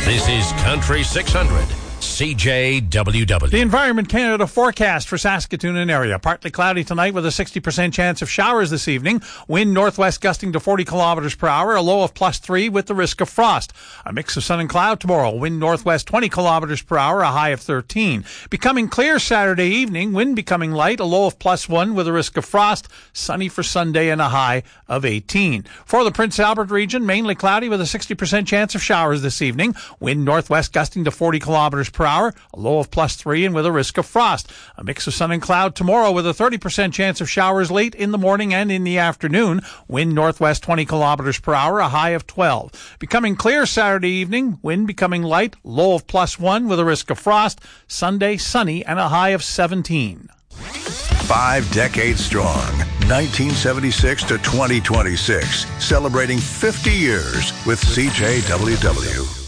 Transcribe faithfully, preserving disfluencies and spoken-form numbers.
This is Country six hundred, C J W W. The Environment Canada forecast for Saskatoon and area. Partly cloudy tonight with a sixty percent chance of showers this evening. Wind northwest gusting to forty kilometers per hour, a low of plus three with the risk of frost. A mix of sun and cloud tomorrow. Wind northwest twenty kilometers per hour, a high of thirteen. Becoming clear Saturday evening. Wind becoming light, a low of plus one with a risk of frost. Sunny for Sunday and a high of eighteen. For the Prince Albert region, mainly cloudy with a sixty percent chance of showers this evening. Wind northwest gusting to forty kilometers per hour, a low of plus three and with a risk of frost. A mix of sun and cloud tomorrow with a thirty percent chance of showers late in the morning and in the afternoon. Wind northwest twenty kilometers per hour, a high of twelve. Becoming clear Saturday evening. Wind becoming light, low of plus one with a risk of frost. Sunday sunny and a high of seventeen. Five decades strong, nineteen seventy-six to twenty twenty-six, celebrating fifty years with C J W W.